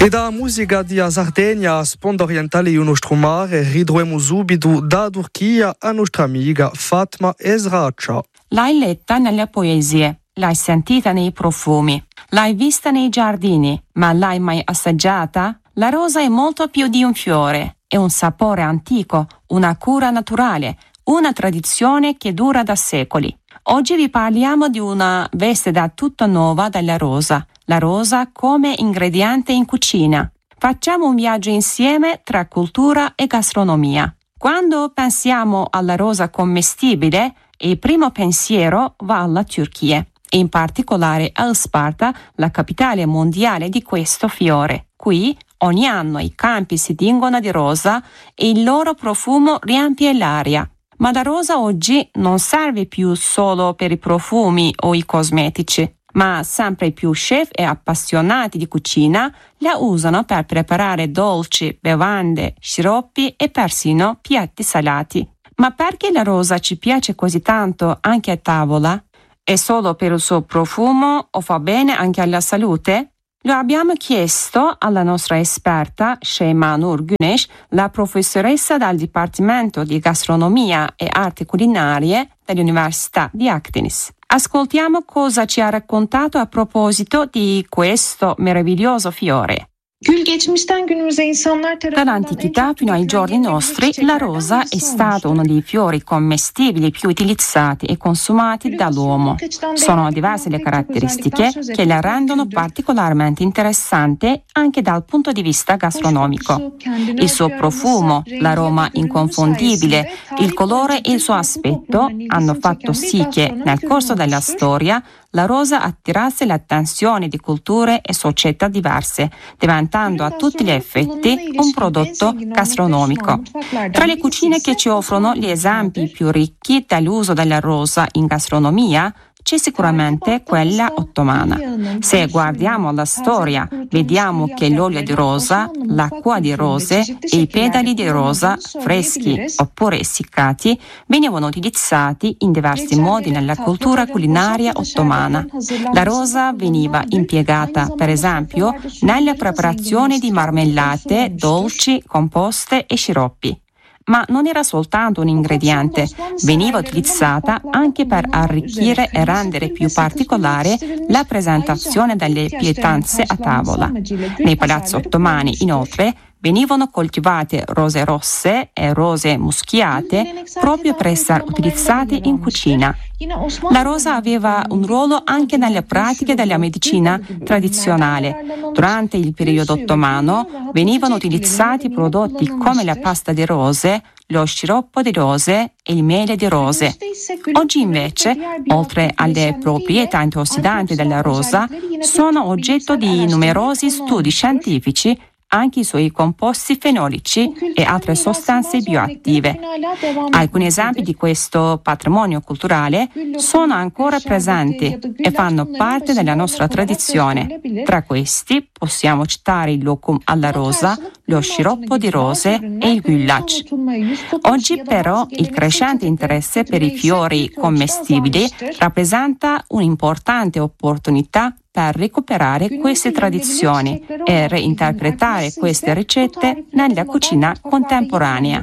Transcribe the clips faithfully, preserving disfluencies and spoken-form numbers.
E da musica di Sardegna, sponda orientale di nostro mare, ridroemo subito da Turchia a nostra amica Fatma Esraca. L'hai letta nelle poesie, l'hai sentita nei profumi, l'hai vista nei giardini, ma l'hai mai assaggiata? La rosa è molto più di un fiore, è un sapore antico, una cura naturale, una tradizione che dura da secoli. Oggi vi parliamo di una veste da tutto nuova della rosa, la rosa come ingrediente in cucina. Facciamo un viaggio insieme tra cultura e gastronomia. Quando pensiamo alla rosa commestibile, il primo pensiero va alla Turchia, e in particolare a Isparta, la capitale mondiale di questo fiore. Qui ogni anno i campi si tingono di rosa e il loro profumo riempie l'aria. Ma la rosa oggi non serve più solo per i profumi o i cosmetici, ma sempre più chef e appassionati di cucina la usano per preparare dolci, bevande, sciroppi e persino piatti salati. Ma perché la rosa ci piace così tanto anche a tavola? È solo per il suo profumo o fa bene anche alla salute? Lo abbiamo chiesto alla nostra esperta Şeyma Nur Güneş, la professoressa dal Dipartimento di Gastronomia e Arti Culinarie dell'Università di Akdeniz. Ascoltiamo cosa ci ha raccontato a proposito di questo meraviglioso fiore. Dall'antichità fino ai giorni nostri, la rosa è stato uno dei fiori commestibili più utilizzati e consumati dall'uomo. Sono diverse le caratteristiche che la rendono particolarmente interessante anche dal punto di vista gastronomico. Il suo profumo, l'aroma inconfondibile, il colore e il suo aspetto hanno fatto sì che, nel corso della storia, la rosa attirasse l'attenzione di culture e società diverse, diventando a tutti gli effetti un prodotto gastronomico. Tra le cucine che ci offrono gli esempi più ricchi dell'uso della rosa in gastronomia, c'è sicuramente quella ottomana. Se guardiamo la storia, vediamo che l'olio di rosa, l'acqua di rose e i pedali di rosa, freschi oppure essiccati, venivano utilizzati in diversi modi nella cultura culinaria ottomana. La rosa veniva impiegata, per esempio, nella preparazione di marmellate, dolci, composte e sciroppi. Ma non era soltanto un ingrediente, veniva utilizzata anche per arricchire e rendere più particolare la presentazione delle pietanze a tavola. Nei palazzi ottomani, inoltre, venivano coltivate rose rosse e rose muschiate proprio per essere utilizzate in cucina. La rosa aveva un ruolo anche nelle pratiche della medicina tradizionale. Durante il periodo ottomano venivano utilizzati prodotti come la pasta di rose, lo sciroppo di rose e il miele di rose. Oggi invece, oltre alle proprietà antiossidanti della rosa, sono oggetto di numerosi studi scientifici anche i suoi composti fenolici e altre sostanze bioattive. Alcuni esempi di questo patrimonio culturale sono ancora presenti e fanno parte della nostra tradizione. Tra questi possiamo citare il lokum alla rosa, lo sciroppo di rose e il güllaç. Oggi però il crescente interesse per i fiori commestibili rappresenta un'importante opportunità per recuperare queste tradizioni e reinterpretare queste ricette nella cucina contemporanea.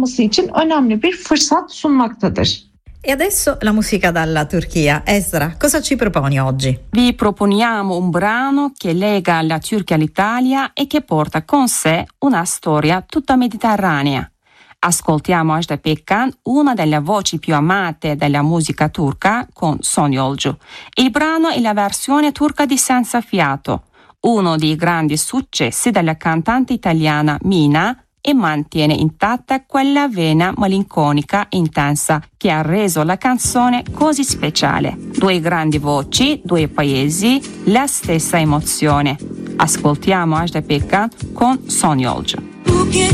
E adesso la musica dalla Turchia. Esra, cosa ci proponi oggi? Vi proponiamo un brano che lega la Turchia all'Italia e che porta con sé una storia tutta mediterranea. Ascoltiamo Ajda Pekkan, una delle voci più amate della musica turca, con Son Yolcu. Il brano è la versione turca di Senza Fiato, uno dei grandi successi della cantante italiana Mina, e mantiene intatta quella vena malinconica e intensa che ha reso la canzone così speciale. Due grandi voci, due paesi, la stessa emozione. Ascoltiamo Ajda Pekkan con Son Yolcu.